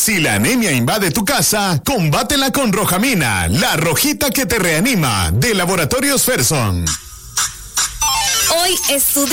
Si la anemia invade tu casa, combátela con Rojamina, la rojita que te reanima, de Laboratorios Ferson. Hoy es tu